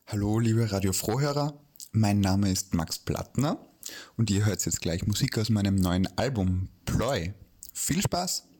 Hallo liebe Radio-Frohhörer, mein Name ist Max Plattner und ihr hört jetzt gleich Musik aus meinem neuen Album Ploy. Viel Spaß!